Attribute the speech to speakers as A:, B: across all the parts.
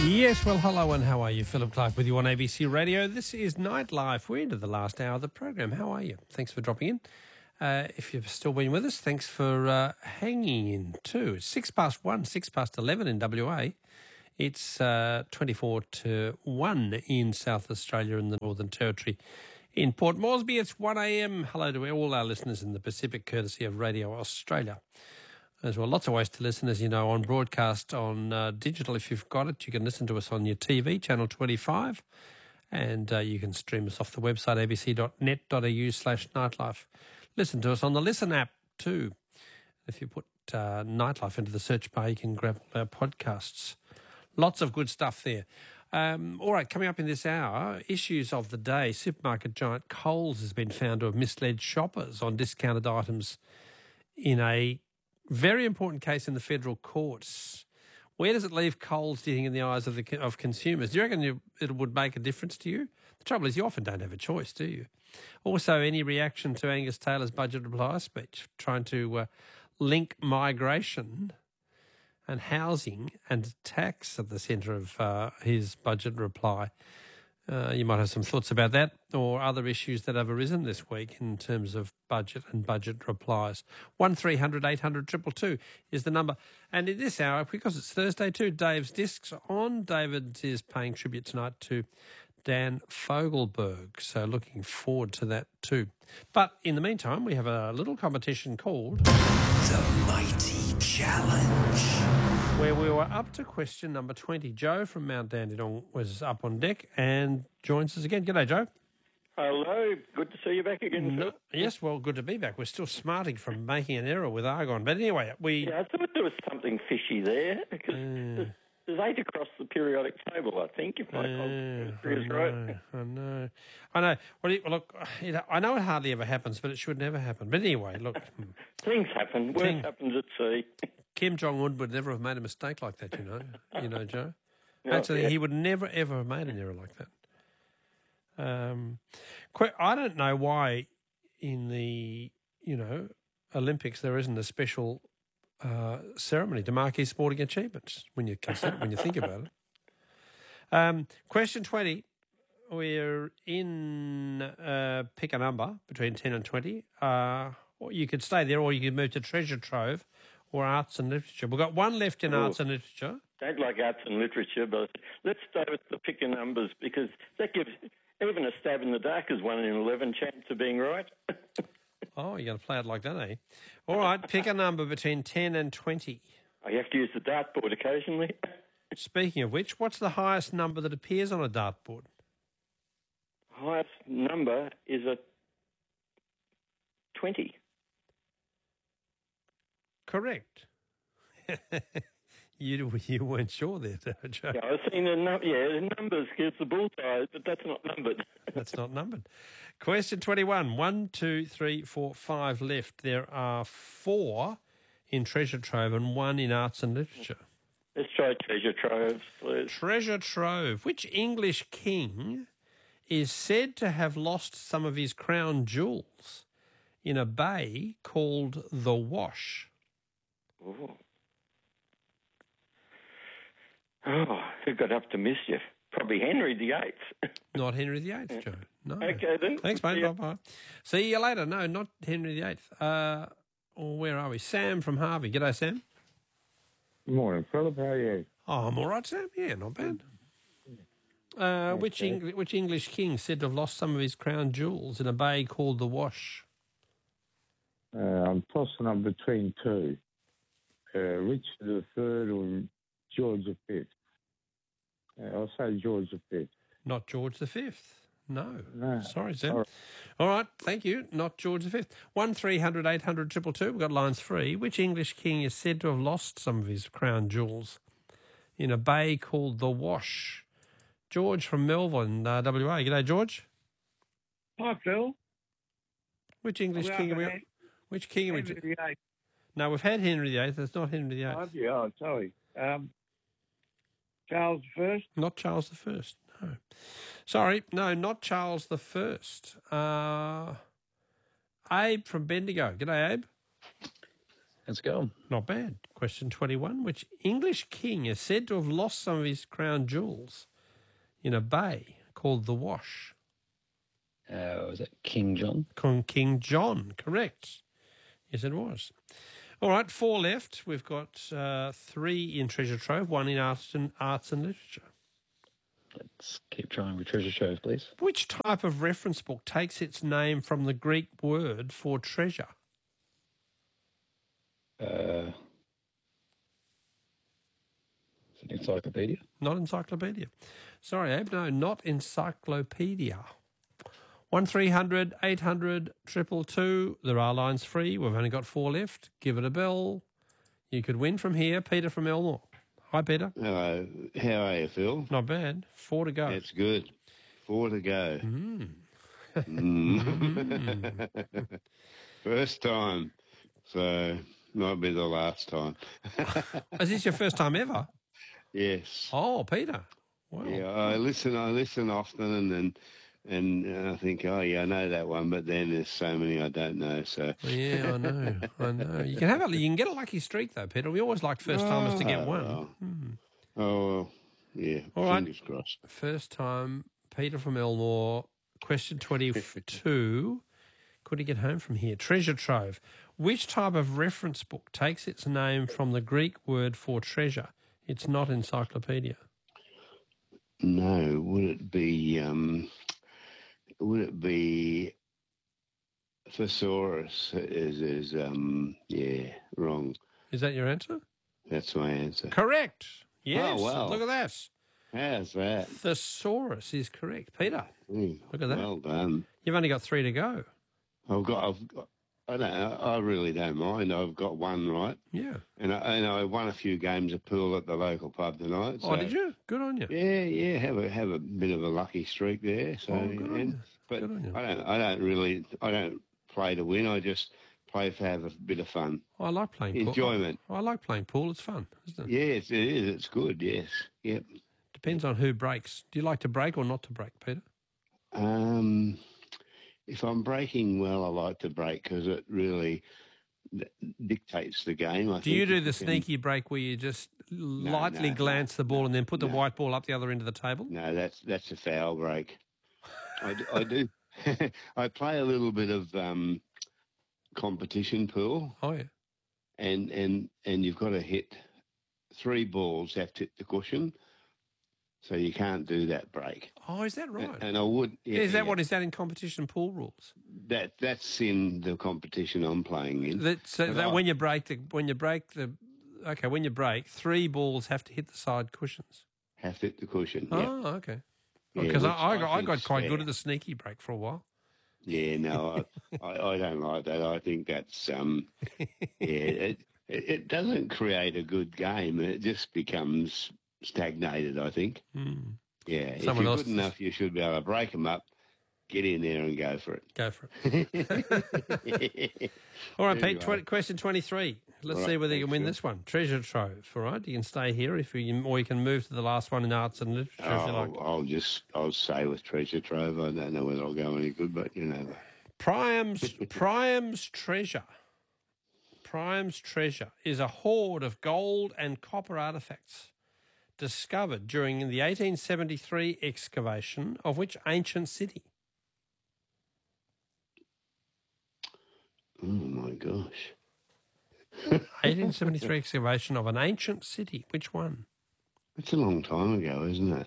A: Yes, well, hello and how are you? Philip Clark with you on ABC Radio. This is Nightlife. We're into the last hour of the program. How are you? Thanks for dropping in. If you've still been with us, thanks for hanging in too. It's 1:06, 11 in WA. It's 24 to 1 in South Australia and the Northern Territory. In Port Moresby, it's 1 a.m. Hello to all our listeners in the Pacific, courtesy of Radio Australia. There's lots of ways to listen, as you know, on broadcast, on digital. If you've got it, you can listen to us on your TV, Channel 25, and you can stream us off the website, abc.net.au/nightlife. Listen to us on the Listen app too. If you put Nightlife into the search bar, you can grab all our podcasts. Lots of good stuff there. All right, coming up in this hour, issues of the day. Supermarket giant Coles has been found to have misled shoppers on discounted items in a very important case in the federal courts. Where does it leave Coles, do you think, in the eyes of consumers? Do you reckon it would make a difference to you? The trouble is you often don't have a choice, do you? Also, any reaction to Angus Taylor's budget reply speech, trying to link migration and housing and tax at the centre of his budget reply? You might have some thoughts about that or other issues that have arisen this week in terms of budget and budget replies. 1300 800 222 is the number. And in this hour, because it's Thursday too, Dave's Discs on. David is paying tribute tonight to Dan Fogelberg, so looking forward to that too. But in the meantime, we have a little competition called
B: The Mighty Challenge,
A: where we were up to question number 20. Joe from Mount Dandenong was up on deck and joins us again. G'day, Joe.
C: Hello, good to see you back again, Phil.
A: Yes, well, good to be back. We're still smarting from making an error with Argon. But anyway,
C: Yeah, I thought there was something fishy there, because there's 8 across the periodic table, I think, if my chemistry is right.
A: I know. Well, look, I know it hardly ever happens, but it should never happen. But anyway, look.
C: Things happen. Worse happens at sea.
A: Kim Jong-un would never have made a mistake like that, you know. You know, Joe.
C: No,
A: Actually, he would never, ever have made an error like that. I don't know why in the, Olympics there isn't a special ceremony to mark his sporting achievements when you think about it. Question 20. We're in pick a number between 10 and 20. Or you could stay there or you could move to Treasure Trove or Arts and Literature. We've got one left in Arts and Literature.
C: Don't like arts and literature, but let's stay with the pick of numbers, because that gives even a stab in the dark is 1 in 11 chance of being right.
A: Oh, you're going to play it like that, eh? All right, pick a number between 10 and 20.
C: You have to use the dartboard occasionally.
A: Speaking of which, what's the highest number that appears on a dartboard?
C: Highest number is a 20.
A: Correct. You weren't sure there, Joe.
C: Yeah, I was seeing the numbers gives the bullseye, but that's not numbered.
A: That's not numbered. Question 21. 1, 2, 3, 4, 5 left. There are 4 in Treasure Trove and 1 in Arts and Literature.
C: Let's try Treasure Trove, please.
A: Treasure Trove. Which English king is said to have lost some of his crown jewels in a bay called the Wash?
C: Ooh. Oh, who got up to mischief? Probably Henry VIII.
A: Not Henry VIII, Joe. No.
C: Okay, then.
A: Thanks, mate. Bye-bye. See you later. No, not Henry VIII. Where are we? Sam from Harvey. G'day, Sam.
D: Good morning, Philip. How are you?
A: Oh, I'm all right, Sam. Yeah, not bad. Which English king said to have lost some of his crown jewels in a bay called the Wash?
D: I'm tossing up between 2. Richard III or George V. I'll say George V.
A: Not George V. No. Sorry, Sam.
D: Sorry.
A: All right, thank you. Not George V. 1300 800 222. We've got lines free. Which English king is said to have lost some of his crown jewels in a bay called the Wash? George from Melbourne, WA. G'day, George.
E: Hi, Phil.
A: Which English king are we on? Which king are we?
E: Henry VIII.
A: No, we've had Henry VIII. That's not Henry VIII.
E: Oh, yeah, oh, sorry. Charles I?
A: Not Charles I. No. Sorry, no, not Charles I. Abe from Bendigo. G'day, Abe.
F: Let's go.
A: Not bad. Question 21. Which English king is said to have lost some of his crown jewels in a bay called the Wash?
F: Was that King John?
A: King John, correct. Yes, it was. All right, 4 left. We've got 3 in Treasure Trove, 1 in arts and literature.
F: Let's keep trying with Treasure Trove, please.
A: Which type of reference book takes its name from the Greek word for treasure?
F: Is it encyclopedia?
A: Not encyclopedia. Sorry, Abe, no, not encyclopedia. 1300 800 222. There are lines free. We've only got 4 left. Give it a bell. You could win from here. Peter from Elmore. Hi, Peter.
G: Hello. How are you, Phil?
A: Not bad. 4 to go.
G: That's good. 4 to go. First time. So might be the last time.
A: Is this your first time ever?
G: Yes.
A: Oh, Peter. Wow.
G: Yeah, I listen often and I think, oh yeah, I know that one, but then there's so many I don't know. So
A: yeah, I know. You can get a lucky streak though, Peter. We always like first timers to get one.
G: well, yeah.
A: All right.
G: Fingers crossed.
A: First time, Peter from Elmore. Question 22. Could he get home from here? Treasure Trove. Which type of reference book takes its name from the Greek word for treasure? It's not encyclopedia.
G: No, would it be thesaurus? Is wrong.
A: Is that your answer?
G: That's my answer.
A: Correct. Yes.
G: Oh, wow.
A: Look at that.
G: How's that?
A: Thesaurus is correct. Peter, look at that.
G: Well done.
A: You've only got 3 to go.
G: I really don't mind. I've got 1 right.
A: Yeah.
G: And I won a few games of pool at the local pub tonight.
A: Oh, did you? Good on you.
G: Yeah. Have a bit of a lucky streak there. So,
A: good on you.
G: But
A: Good on you.
G: I don't play to win. I just play to have a bit of fun.
A: I like playing pool.
G: Enjoyment.
A: I like playing pool. It's fun, isn't it?
G: Yes, it is. It's good. Yes. Yep.
A: Depends on who breaks. Do you like to break or not to break, Peter?
G: If I'm breaking well, I like to break because it really dictates the game.
A: Do you do the sneaky break where you just lightly glance the ball and then put the white ball up the other end of the table?
G: No, that's a foul break. I do. I play a little bit of competition pool.
A: Oh, yeah.
G: And you've got to hit 3 balls have to hit the cushion, so you can't do that break.
A: Oh, is that right?
G: And I would. Yeah,
A: is that what is that in competition pool rules?
G: That's in the competition I'm playing in.
A: When you break, 3 balls have to hit the side cushions.
G: Have to hit the cushion.
A: Oh,
G: yeah.
A: okay.
G: Yeah,
A: Because I got
G: think's
A: quite
G: fair.
A: good at the sneaky break for a while.
G: Yeah, no, I don't like that. I think that's it doesn't create a good game. It just becomes stagnated, I think. Yeah,
A: Someone
G: if you're
A: else
G: good enough, you should be able to break them up, get in there and go for it.
A: Go for it. All right, Pete, question 23. Let's see whether you can win this one. Treasure Trove, all right? You can stay here or you can move to the last one in arts and literature if you like.
G: I'll stay with Treasure Trove. I don't know whether I'll go any good, but you know.
A: Priam's treasure. Priam's treasure is a hoard of gold and copper artefacts discovered during the 1873 excavation of which ancient city?
G: Oh my gosh.
A: 1873 excavation of an ancient city. Which one?
G: It's a long time ago, isn't it?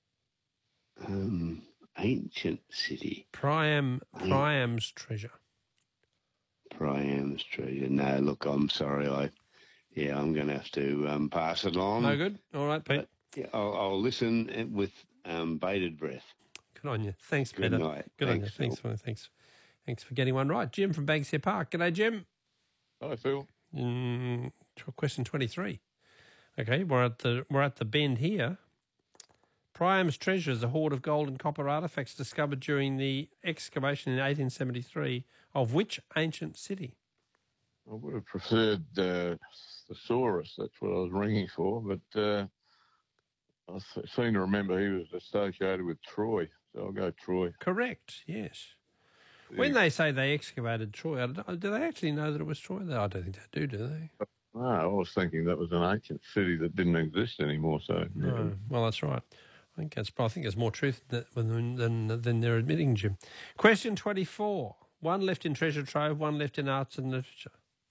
G: Ancient city.
A: Priam's treasure.
G: Priam's treasure. No, look, I'm sorry. I'm going to have to pass it on.
A: No good? All right, Pete.
G: Yeah, I'll listen with bated breath.
A: Good on you. Thanks,
G: Good
A: Peter.
G: night.
A: Good on you. Thanks for getting one right. Jim from Banksia Park. G'day, Jim.
H: Hi, Phil.
A: Question 23. Okay, we're at the bend here. Priam's treasure is a hoard of gold and copper artefacts discovered during the excavation in 1873 of which ancient city?
H: I would have preferred Thesaurus. That's what I was ringing for, but I seem to remember he was associated with Troy, so I'll go Troy.
A: Correct, yes. When they say they excavated Troy, do they actually know that it was Troy? I don't think they do they?
H: No, I was thinking that was an ancient city that didn't exist anymore. So
A: No. Well, that's right. I think there's more truth than they're admitting, Jim. Question 24. One left in Treasure Trove, one left in Arts and Literature.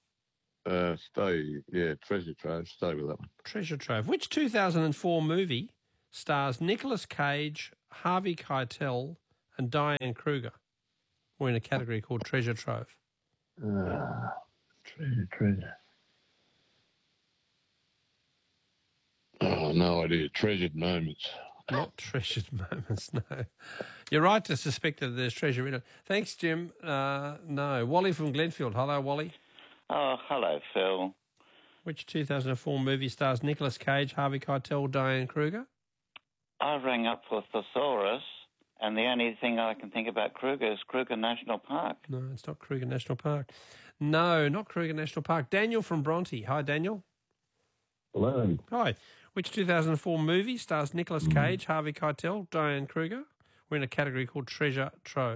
H: Treasure Trove. Stay with that one.
A: Treasure Trove. Which 2004 movie stars Nicolas Cage, Harvey Keitel, and Diane Kruger? We're in a category called Treasure Trove.
H: Treasure. Oh, no idea. Treasured moments.
A: Not treasured moments, no. You're right to suspect that there's treasure in it. Thanks, Jim. No. Wally from Glenfield. Hello, Wally.
I: Oh, hello, Phil.
A: Which 2004 movie stars Nicolas Cage, Harvey Keitel, Diane Kruger?
I: I rang up for Thesaurus, and the only thing I can think about Kruger is Kruger National Park.
A: No, it's not Kruger National Park. No, not Kruger National Park. Daniel from Bronte. Hi, Daniel.
J: Hello.
A: Hi. Which 2004 movie stars Nicolas Cage, Harvey Keitel, Diane Kruger? We're in a category called Treasure Trove.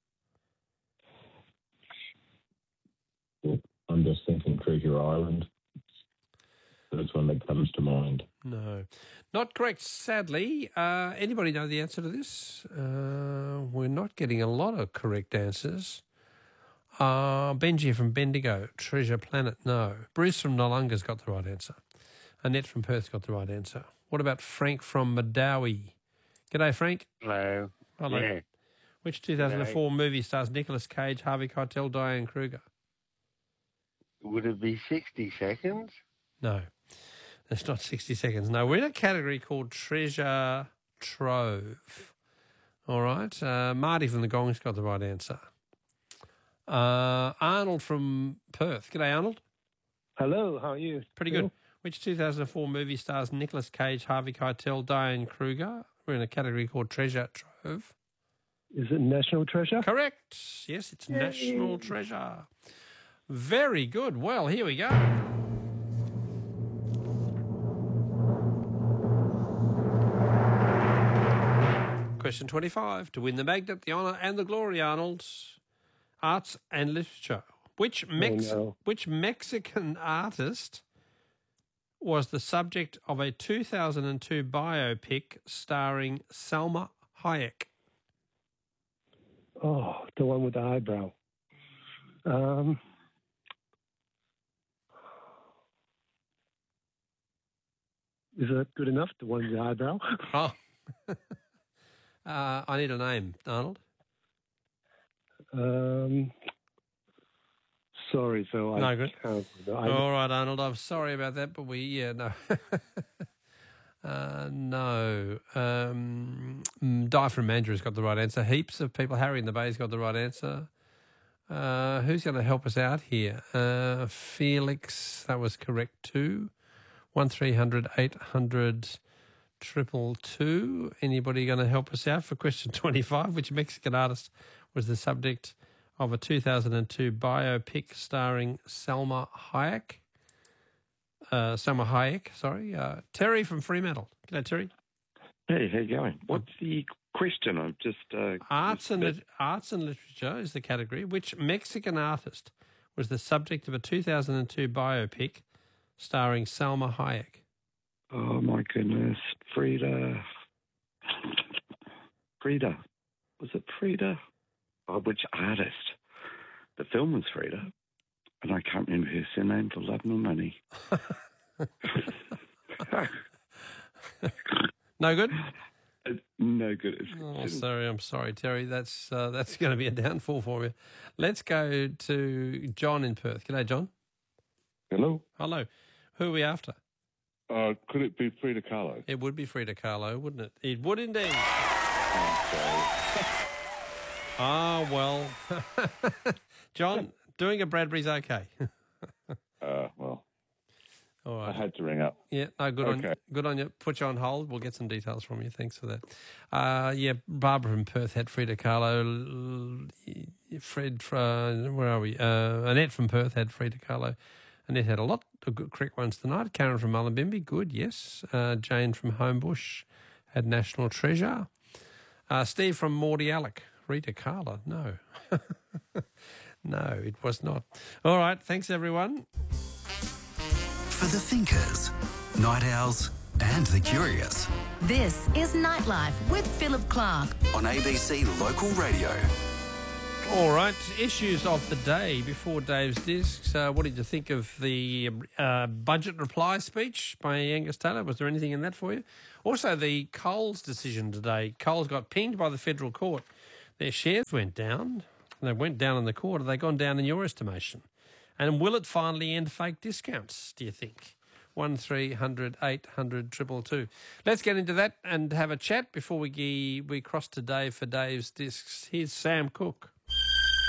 J: I'm just thinking Treasure Island. That's one that comes to mind.
A: No. Not correct, sadly. Anybody know the answer to this? We're not getting a lot of correct answers. Benji from Bendigo, Treasure Planet, no. Bruce from Nollunga's got the right answer. Annette from Perth's got the right answer. What about Frank from Madawi? G'day, Frank.
K: Hello.
A: Hello.
K: Yeah.
A: Which 2004 movie stars Nicolas Cage, Harvey Keitel, Diane Kruger?
K: Would it be 60 seconds?
A: No, it's not 60 seconds. No, we're in a category called Treasure Trove. All right. Marty from the Gong's got the right answer. Arnold from Perth. G'day, Arnold.
L: Hello, how are you?
A: Pretty good. Which 2004 movie stars Nicolas Cage, Harvey Keitel, Diane Kruger? We're in a category called Treasure Trove.
L: Is it National Treasure?
A: Correct. Yes, it's National Treasure. Very good. Well, here we go. Question 25. To win the magnet, the honour and the glory, Arnold. Arts and literature. Which Mexican artist was the subject of a 2002 biopic starring Salma Hayek?
L: Oh, the one with the eyebrow. Is that good enough, the one with the eyebrow?
A: Oh. I need a name, Arnold.
L: Sorry, Phil.
A: No good. All right, Arnold. I'm sorry about that, but no. No. Di from Mandurah's got the right answer. Heaps of people. Harry in the Bay's got the right answer. Who's going to help us out here? Felix, that was correct too. 1300 800 222. Anybody going to help us out for question 25? Which Mexican artist was the subject of a 2002 biopic starring Salma Hayek? Terry from Fremantle. G'day, Terry.
M: Hey, how you going? What's the question? I'm just...
A: Arts and literature is the category. Which Mexican artist was the subject of a 2002 biopic starring Salma Hayek?
M: Oh, my goodness. Frida. Was it Frida? Oh, which artist? The film was Frida, and I can't remember her surname for love nor money.
A: No good?
M: No good.
A: I'm sorry, Terry. That's going to be a downfall for you. Let's go to John in Perth. G'day, John.
H: Hello.
A: Hello. Who are we after?
H: Could it be Frida Kahlo?
A: It would be Frida Kahlo, wouldn't it? It would indeed. Well. John, doing a Bradbury's okay.
H: Well.
A: All right.
H: I had to ring up.
A: Yeah, no, good on you. Put you on hold. We'll get some details from you. Thanks for that. Barbara from Perth had Frida Kahlo. Where are we? Annette from Perth had Frida Kahlo. Annette had a lot of good correct ones tonight. Karen from Mullumbimby, good, yes. Jane from Homebush had National Treasure. Steve from Mordialloc, Rita Carla, no. No, it was not. All right, thanks everyone.
B: For the thinkers, night owls, and the curious.
N: This is Nightlife with Philip Clark
B: on ABC Local Radio.
A: All right, issues of the day before Dave's Discs. What did you think of the budget reply speech by Angus Taylor? Was there anything in that for you? Also, the Coles decision today. Coles got pinged by the federal court. Their shares went down. They went down in the court. Have they gone down in your estimation? And will it finally end fake discounts, do you think? 1300 800 222. Let's get into that and have a chat before we cross to Dave for Dave's Discs. Here's Sam Cooke.